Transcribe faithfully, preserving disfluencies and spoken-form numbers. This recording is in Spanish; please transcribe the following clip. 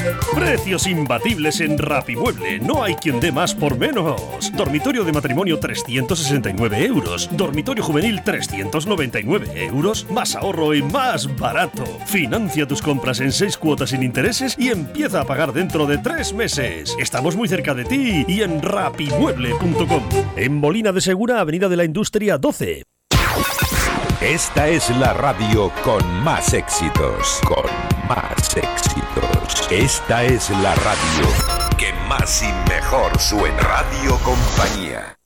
Precios imbatibles en Rapimueble. No hay quien dé más por menos. Dormitorio de matrimonio trescientos sesenta y nueve euros. Dormitorio juvenil trescientos noventa y nueve euros. Más ahorro y más barato. Financia tus compras en seis cuotas sin intereses y empieza a pagar dentro de tres meses. Estamos muy cerca de ti y en rapimueble punto com. En Molina de Segura, Avenida de la Industria doce. Esta es la radio con más éxitos, con más éxitos. Esta es la radio que más y mejor suena. Radio Compañía.